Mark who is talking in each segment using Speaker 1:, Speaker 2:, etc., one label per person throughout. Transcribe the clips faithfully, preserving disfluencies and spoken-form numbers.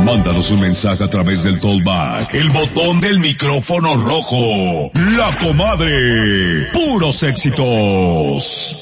Speaker 1: Mándanos un mensaje a través del Talkback, el botón del micrófono rojo. La Comadre. Puros éxitos.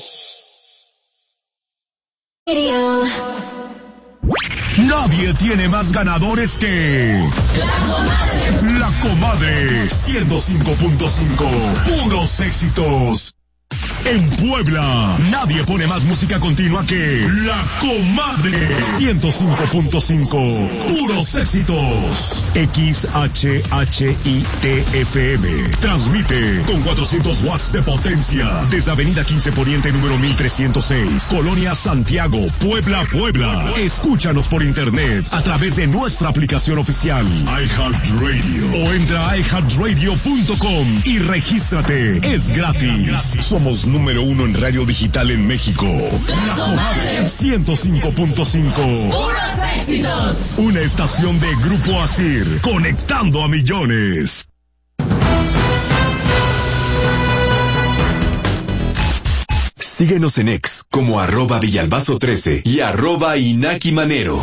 Speaker 1: Nadie tiene más ganadores que La Comadre. La Comadre ciento cinco punto cinco. Puros éxitos. En Puebla, nadie pone más música continua que La Comadre ciento cinco punto cinco. Puros éxitos. X H H I T F M. Transmite con cuatrocientos watts de potencia desde Avenida quince Poniente número mil trescientos seis, Colonia Santiago, Puebla, Puebla. Escúchanos por internet a través de nuestra aplicación oficial iHeartRadio o entra a i heart radio punto com y regístrate. Es gratis. Somos número uno en radio digital en México. La Comadre ciento cinco punto cinco. Puros éxitos. Una estación de Grupo Asir, conectando a millones.
Speaker 2: Síguenos en X como arroba Villalbazo trece y arroba Inaki Manero.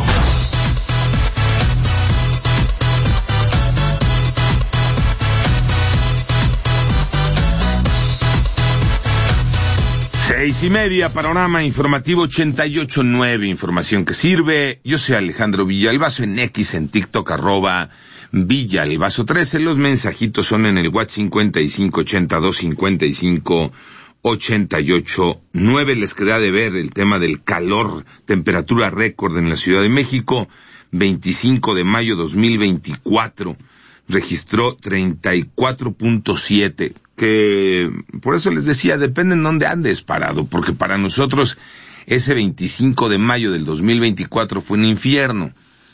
Speaker 3: Seis y media, panorama informativo ochenta y ocho punto nueve, información que sirve. Yo soy Alejandro Villalbazo en X, en TikTok, arroba Villalbazo trece. Los mensajitos son en el WhatsApp cincuenta y cinco ochenta y dos cincuenta y cinco ochenta y ocho nueve. Les queda de ver el tema del calor, temperatura récord en la Ciudad de México, veinticinco de mayo dos mil veinticuatro. Registró treinta y cuatro punto siete, que por eso les decía, depende en dónde andes parado, porque para nosotros ese veinticinco de mayo del dos mil veinticuatro fue un infierno,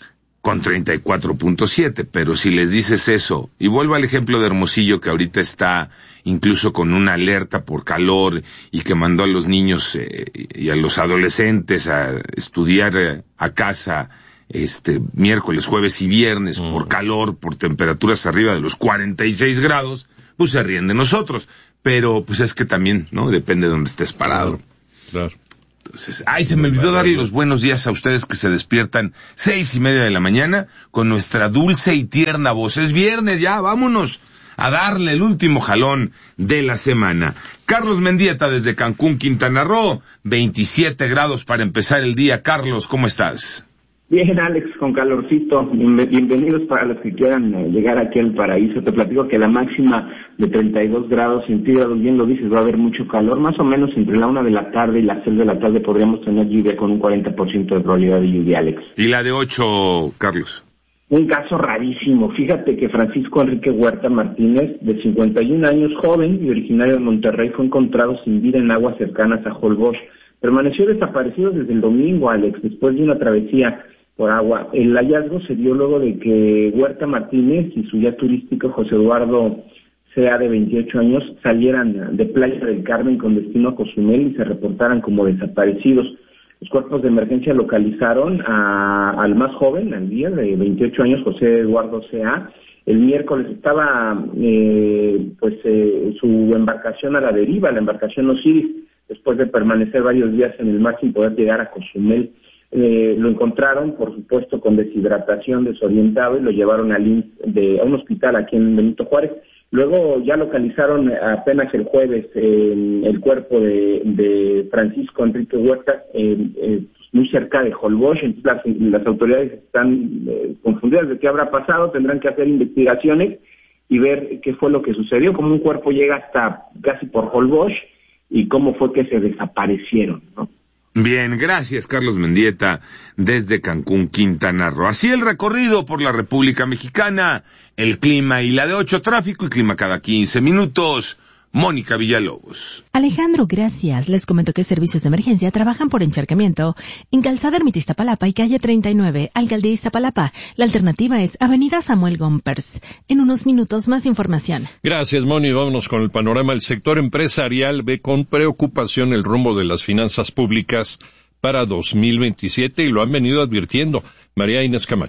Speaker 3: con treinta y cuatro punto siete, pero si les dices eso, y vuelvo al ejemplo de Hermosillo, que ahorita está incluso con una alerta por calor, y que mandó a los niños eh, y a los adolescentes a estudiar eh, a casa, este miércoles, jueves y viernes, mm. por calor, por temperaturas arriba de los cuarenta y seis grados, pues se ríen de nosotros, pero pues es que también, ¿no? Depende de dónde estés parado.
Speaker 4: Claro. claro.
Speaker 3: Entonces, ay, se me olvidó darle los buenos días a ustedes que se despiertan seis y media de la mañana con nuestra dulce y tierna voz. Es viernes ya, vámonos a darle el último jalón de la semana. Carlos Mendieta desde Cancún, Quintana Roo, veintisiete grados para empezar el día. Carlos, ¿cómo estás?
Speaker 5: Bien, Alex, con calorcito. Bienvenidos para los que quieran eh, llegar aquí al paraíso. Te platico que la máxima de treinta y dos grados centígrados, bien lo dices, va a haber mucho calor. Más o menos entre la una de la tarde y las seis de la tarde podríamos tener lluvia con un cuarenta por ciento de probabilidad de lluvia, Alex.
Speaker 3: ¿Y la de ocho, Carlos?
Speaker 5: Un caso rarísimo. Fíjate que Francisco Enrique Huerta Martínez, de cincuenta y un años, joven y originario de Monterrey, fue encontrado sin vida en aguas cercanas a Holbox. Permaneció desaparecido desde el domingo, Alex, después de una travesía por agua. El hallazgo se dio luego de que Huerta Martínez y su guía turístico José Eduardo C A de veintiocho años salieran de Playa del Carmen con destino a Cozumel y se reportaran como desaparecidos. Los cuerpos de emergencia localizaron a, al más joven, al día de veintiocho años, José Eduardo C A. El miércoles estaba eh, pues eh, su embarcación a la deriva, la embarcación Osiris, después de permanecer varios días en el mar sin poder llegar a Cozumel. Eh, lo encontraron, por supuesto, con deshidratación, desorientado, y lo llevaron al I M S S de, a un hospital aquí en Benito Juárez. Luego ya localizaron apenas el jueves eh, el cuerpo de, de Francisco Enrique Huerta, eh, eh, muy cerca de Holbox. Entonces las, las autoridades están eh, confundidas de qué habrá pasado, tendrán que hacer investigaciones y ver qué fue lo que sucedió, cómo un cuerpo llega hasta casi por Holbox y cómo fue que se desaparecieron, ¿no?
Speaker 3: Bien, gracias Carlos Mendieta desde Cancún, Quintana Roo. Así el recorrido por la República Mexicana, el clima y la de ocho, tráfico y clima cada quince minutos. Mónica Villalobos.
Speaker 6: Alejandro, gracias. Les comento que servicios de emergencia trabajan por encharcamiento en Calzada Ermita Iztapalapa y calle treinta y nueve, Alcaldía Iztapalapa. La alternativa es Avenida Samuel Gompers. En unos minutos más información.
Speaker 4: Gracias, Moni. Vámonos con el panorama. El sector empresarial ve con preocupación el rumbo de las finanzas públicas para dos mil veintisiete y lo han venido advirtiendo. María Inés Camacho.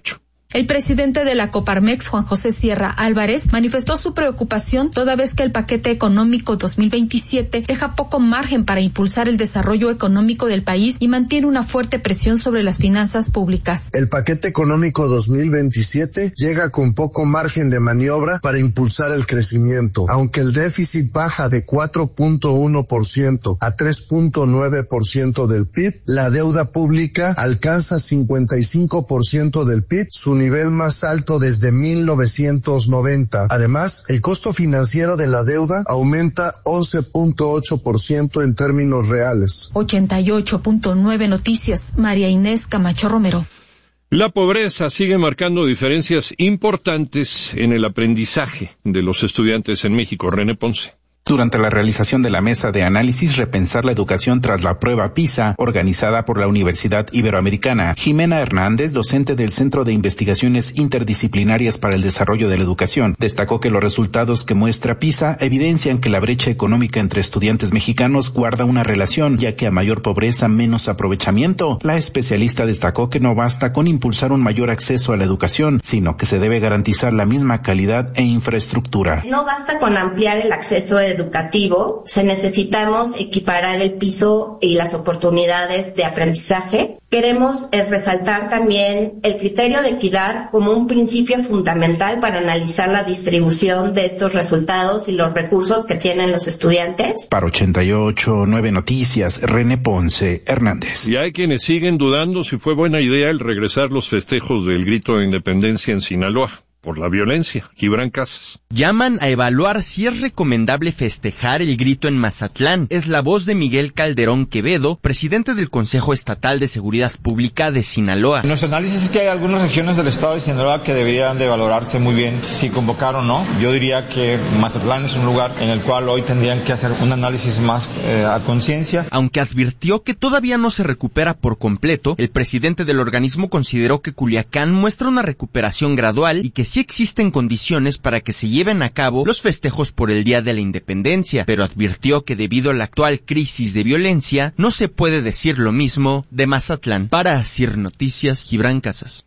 Speaker 7: El presidente de la Coparmex, Juan José Sierra Álvarez, manifestó su preocupación toda vez que el paquete económico dos mil veintisiete deja poco margen para impulsar el desarrollo económico del país y mantiene una fuerte presión sobre las finanzas públicas.
Speaker 8: El paquete económico dos mil veintisiete llega con poco margen de maniobra para impulsar el crecimiento. Aunque el déficit baja de cuatro punto uno por ciento a tres punto nueve por ciento del P I B, la deuda pública alcanza cincuenta y cinco por ciento del P I B, su nivel más alto desde mil novecientos noventa. Además, el costo financiero de la deuda aumenta once punto ocho por ciento en términos reales.
Speaker 7: ochenta y ocho punto nueve Noticias, María Inés Camacho Romero.
Speaker 4: La pobreza sigue marcando diferencias importantes en el aprendizaje de los estudiantes en México. René Ponce.
Speaker 9: Durante la realización de la mesa de análisis Repensar la educación tras la prueba PISA, organizada por la Universidad Iberoamericana, Jimena Hernández, docente del Centro de Investigaciones Interdisciplinarias para el Desarrollo de la Educación, destacó que los resultados que muestra PISA evidencian que la brecha económica entre estudiantes mexicanos guarda una relación, ya que a mayor pobreza, menos aprovechamiento. La especialista destacó que no basta con impulsar un mayor acceso a la educación, sino que se debe garantizar la misma calidad e infraestructura.
Speaker 10: No basta con ampliar el acceso a educativo, se necesitamos equiparar el piso y las oportunidades de aprendizaje. Queremos eh, resaltar también el criterio de equidad como un principio fundamental para analizar la distribución de estos resultados y los recursos que tienen los estudiantes.
Speaker 9: Para ochenta y ocho punto nueve Noticias, René Ponce Hernández.
Speaker 4: Y hay quienes siguen dudando si fue buena idea el regresar los festejos del grito de independencia en Sinaloa por la violencia. Gibran Casas.
Speaker 11: Llaman a evaluar si es recomendable festejar el grito en Mazatlán. Es la voz de Miguel Calderón Quevedo, presidente del Consejo Estatal de Seguridad Pública de Sinaloa.
Speaker 12: Nuestro análisis es que hay algunas regiones del estado de Sinaloa que deberían de valorarse muy bien si convocar o no. Yo diría que Mazatlán es un lugar en el cual hoy tendrían que hacer un análisis más eh, a conciencia.
Speaker 11: Aunque advirtió que todavía no se recupera por completo, el presidente del organismo consideró que Culiacán muestra una recuperación gradual y que sí existen condiciones para que se lleven a cabo los festejos por el Día de la Independencia, pero advirtió que debido a la actual crisis de violencia, no se puede decir lo mismo de Mazatlán. Para Asir Noticias, Gibran Casas.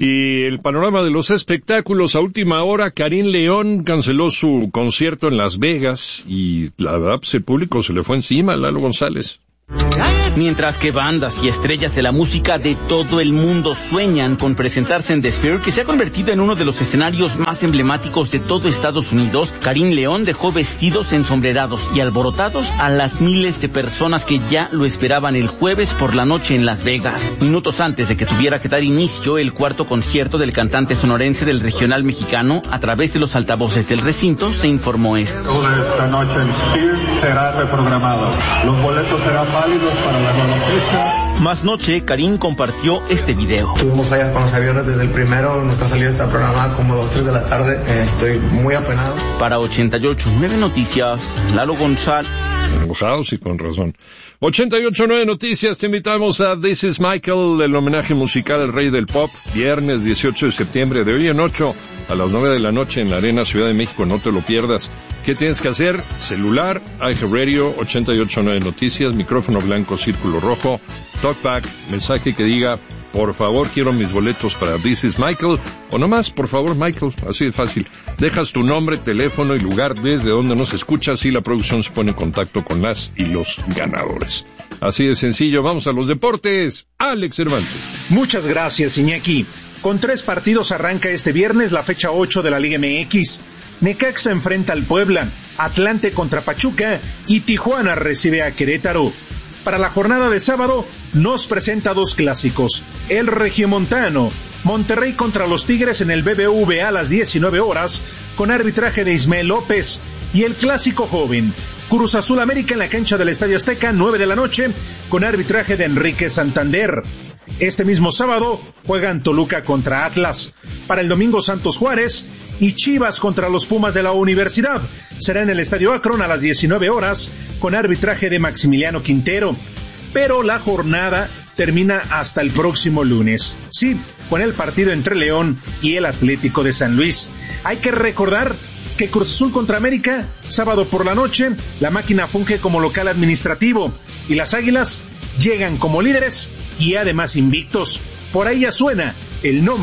Speaker 4: Y el panorama de los espectáculos, a última hora, Karim León canceló su concierto en Las Vegas y la verdad, pues, el público se le fue encima a Lalo González.
Speaker 13: Mientras que bandas y estrellas de la música de todo el mundo sueñan con presentarse en The Sphere, que se ha convertido en uno de los escenarios más emblemáticos de todo Estados Unidos, Karim León dejó vestidos ensombrerados y alborotados a las miles de personas que ya lo esperaban el jueves por la noche en Las Vegas. Minutos antes de que tuviera que dar inicio el cuarto concierto del cantante sonorense del regional mexicano, a través de los altavoces del recinto se informó esto.
Speaker 14: Toda esta noche el Sphere será reprogramado. Los boletos serán válidos para la nueva fecha.
Speaker 13: Más noche, Karim compartió este video.
Speaker 15: Tuvimos fallas con los aviones desde el primero, nuestra salida está programada como dos, tres de la tarde, eh, estoy muy apenado.
Speaker 13: Para ochenta y ocho punto nueve Noticias, Lalo González.
Speaker 4: Enojados y con razón. ochenta y ocho punto nueve Noticias, te invitamos a This is Michael, el homenaje musical al rey del pop, viernes dieciocho de septiembre, de hoy en ocho a las nueve de la noche en la Arena Ciudad de México, no te lo pierdas. ¿Qué tienes que hacer? Celular, iHeartRadio, ochenta y ocho punto nueve Noticias, micrófono blanco, círculo rojo, talkback, mensaje que diga, por favor, quiero mis boletos para This is Michael, o nomás, por favor, Michael, así de fácil. Dejas tu nombre, teléfono y lugar desde donde nos escuchas y la producción se pone en contacto con las y los ganadores. Así de sencillo, vamos a los deportes. Alex Cervantes.
Speaker 16: Muchas gracias, Iñaki. Con tres partidos arranca este viernes la fecha ocho de la Liga M X. Necaxa enfrenta al Puebla, Atlante contra Pachuca y Tijuana recibe a Querétaro. Para la jornada de sábado nos presenta dos clásicos. El regiomontano, Monterrey contra los Tigres en el B B V A a las diecinueve horas, con arbitraje de Ismael López. Y el clásico joven, Cruz Azul América en la cancha del Estadio Azteca, nueve de la noche, con arbitraje de Enrique Santander. Este mismo sábado juegan Toluca contra Atlas. Para el domingo, Santos Juárez y Chivas contra los Pumas de la Universidad. Será en el Estadio Akron a las diecinueve horas, con arbitraje de Maximiliano Quintero. Pero la jornada termina hasta el próximo lunes. Sí, con el partido entre León y el Atlético de San Luis. Hay que recordar que Cruz Azul contra América, sábado por la noche, la máquina funge como local administrativo y las Águilas llegan como líderes y además invictos. Por ahí ya suena el nombre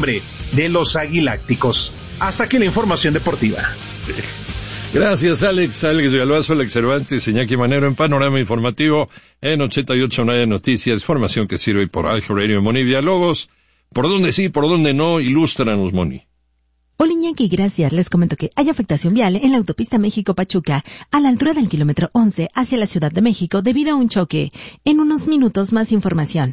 Speaker 16: de los Aguilácticos. Hasta aquí la información deportiva.
Speaker 4: Gracias, Alex. Alex Villalbazo, Alex Cervantes, Iñaki Manero en Panorama Informativo en ochenta y ocho punto nueve Noticias. Información que sirve por iHeartRadio, Moni Villalobos. ¿Por dónde sí, por dónde no? Ilústranos, Moni.
Speaker 6: Hola, Iñaki, gracias. Les comento que hay afectación vial en la autopista México-Pachuca, a la altura del kilómetro once hacia la Ciudad de México debido a un choque. En unos minutos más información.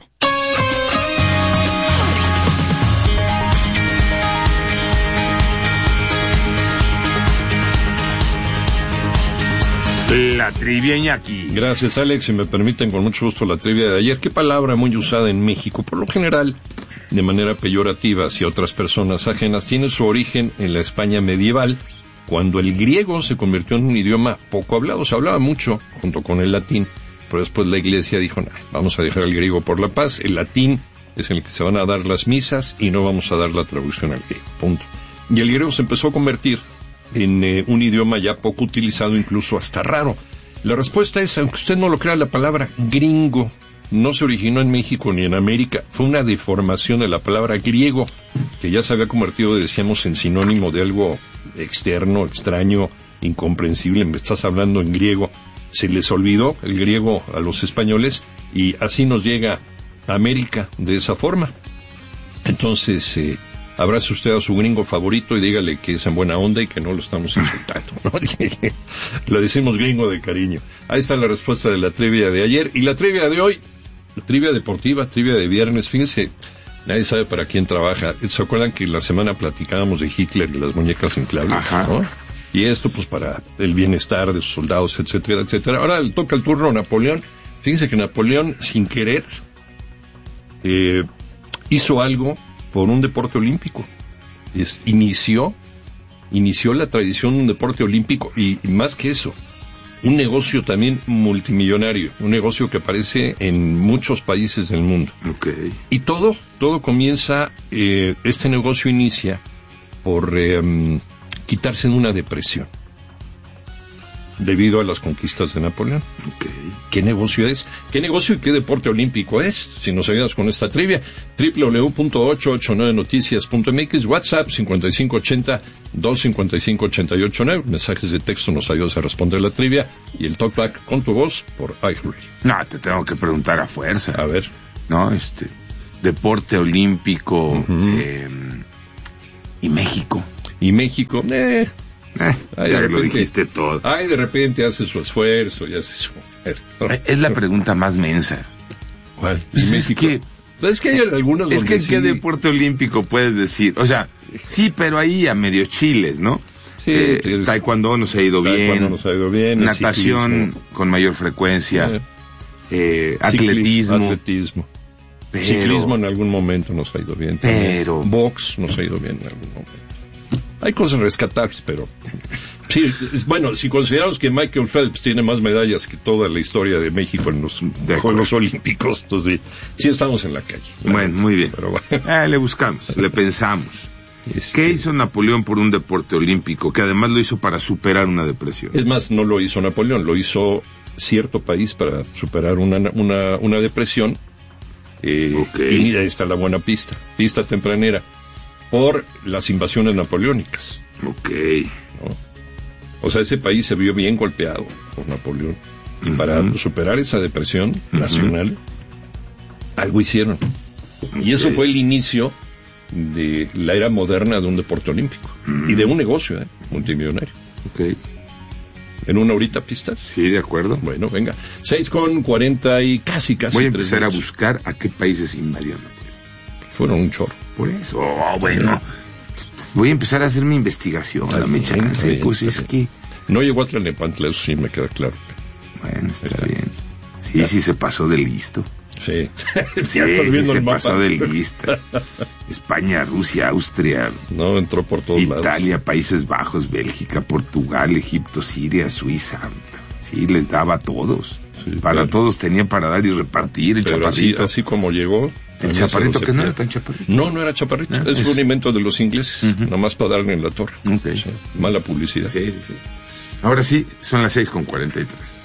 Speaker 3: La trivia, Iñaki.
Speaker 4: Gracias, Alex. Si me permiten, con mucho gusto, la trivia de ayer. ¿Qué palabra muy usada en México? Por lo general, de manera peyorativa hacia otras personas ajenas, tiene su origen en la España medieval, cuando el griego se convirtió en un idioma poco hablado. Se hablaba mucho, junto con el latín, pero después la Iglesia dijo, nah, vamos a dejar el griego por la paz. El latín es en el que se van a dar las misas y no vamos a dar la traducción al griego. Punto. Y el griego se empezó a convertir en eh, un idioma ya poco utilizado, incluso hasta raro. La respuesta es, aunque usted no lo crea, la palabra gringo no se originó en México ni en América. Fue una deformación de la palabra griego, que ya se había convertido, decíamos, en sinónimo de algo externo, extraño, incomprensible. Me estás hablando en griego. Se les olvidó el griego a los españoles y así nos llega a América de esa forma. Entonces, eh, abrace usted a su gringo favorito y dígale que es en buena onda y que no lo estamos insultando, ¿no? Lo decimos gringo de cariño. Ahí está la respuesta de la trivia de ayer. Y la trivia de hoy, la trivia deportiva, trivia de viernes. Fíjense, nadie sabe para quién trabaja. ¿Se acuerdan que la semana platicábamos de Hitler y las muñecas inflables? Ajá. ¿No? Y esto pues para el bienestar de sus soldados, etcétera, etcétera. Ahora le toca el turno a Napoleón. Fíjense que Napoleón, sin querer, eh, hizo algo por un deporte olímpico. Es, inició, inició la tradición de un deporte olímpico y, y más que eso, un negocio también multimillonario, un negocio que aparece en muchos países del mundo.
Speaker 3: Okay.
Speaker 4: Y todo, todo comienza, eh, este negocio inicia por eh, um, quitarse de una depresión debido a las conquistas de Napoleón.
Speaker 3: Okay.
Speaker 4: ¿Qué negocio es? ¿Qué negocio y qué deporte olímpico es? Si nos ayudas con esta trivia, doble u doble u doble u punto ochocientos ochenta y nueve noticias punto m x, WhatsApp cincuenta y cinco ochenta, doscientos cincuenta y cinco, ochenta y ocho nueve, mensajes de texto nos ayudas a responder la trivia y el talkback con tu voz por iHeartRadio.
Speaker 3: No, te tengo que preguntar a fuerza.
Speaker 4: A ver.
Speaker 3: No, este, deporte olímpico, uh-huh. eh, y México.
Speaker 4: Y México, eh...
Speaker 3: Eh, ay, ya repente, lo dijiste todo.
Speaker 4: Ay, de repente hace su esfuerzo y hace su...
Speaker 3: Es la pregunta más mensa.
Speaker 4: ¿Cuál?
Speaker 3: Pues México. Es que,
Speaker 4: es que hay algunos
Speaker 3: es que
Speaker 4: sí.
Speaker 3: ¿qué deporte olímpico puedes decir? O sea, sí, pero ahí a medio chiles, ¿no?
Speaker 4: Sí.
Speaker 3: Eh, es, taekwondo nos ha ido bien.
Speaker 4: Nos ha ido bien.
Speaker 3: Natación con mayor frecuencia. Eh, eh, atletismo.
Speaker 4: Atletismo. Pero, ciclismo en algún momento nos ha ido bien. También.
Speaker 3: Pero.
Speaker 4: Box nos ha ido bien en algún momento. Hay cosas rescatables, pero... Sí, es, bueno, si consideramos que Michael Phelps tiene más medallas que toda la historia de México en los de Juegos Olímpicos, entonces sí estamos en la calle.
Speaker 3: Bueno, muy bien. Pero bueno. Eh, le buscamos, le pensamos. Este... ¿Qué hizo Napoleón por un deporte olímpico? Que además lo hizo para superar una depresión.
Speaker 4: Es más, no lo hizo Napoleón, lo hizo cierto país para superar una, una, una depresión. Eh, okay. Y ahí está la buena pista, pista tempranera. Por las invasiones napoleónicas.
Speaker 3: Ok.
Speaker 4: ¿No? O sea, ese país se vio bien golpeado por Napoleón. Y uh-huh. para superar esa depresión uh-huh. nacional, algo hicieron. Okay. Y eso fue el inicio de la era moderna de un deporte olímpico. Uh-huh. Y de un negocio, ¿eh? Multimillonario.
Speaker 3: Ok.
Speaker 4: ¿En una horita pistas?
Speaker 3: Sí, de acuerdo.
Speaker 4: Bueno, venga. seis con cuarenta y casi, casi.
Speaker 3: Voy a empezar a buscar a qué países invadió Napoleón.
Speaker 4: Fueron un chorro.
Speaker 3: Por eso, oh, bueno, voy a empezar a hacer mi investigación.
Speaker 4: Está
Speaker 3: la
Speaker 4: bien,
Speaker 3: chance,
Speaker 4: está bien,
Speaker 3: pues es
Speaker 4: bien.
Speaker 3: que...
Speaker 4: No llegó a Tlalnepantla, eso sí me queda claro.
Speaker 3: Bueno, está Era... bien. Sí, ya. sí se pasó de listo.
Speaker 4: Sí.
Speaker 3: sí, sí se pasó de lista. España, Rusia, Austria.
Speaker 4: No, entró por todos
Speaker 3: Italia,
Speaker 4: lados.
Speaker 3: Italia, Países Bajos, Bélgica, Portugal, Egipto, Siria, Suiza. Sí, les daba a todos. Sí, para pero... todos tenía para dar y repartir el
Speaker 4: pero
Speaker 3: chaparrito.
Speaker 4: Así, así como llegó...
Speaker 3: El chaparrito que no era tan chaparrito.
Speaker 4: No, no era chaparrito. ¿No? Es, es un invento de los ingleses. Uh-huh. Nomás para darle en la torre.
Speaker 3: Okay.
Speaker 4: Sí, mala publicidad.
Speaker 3: Sí, sí, sí. Ahora sí, son las seis con cuarenta y tres.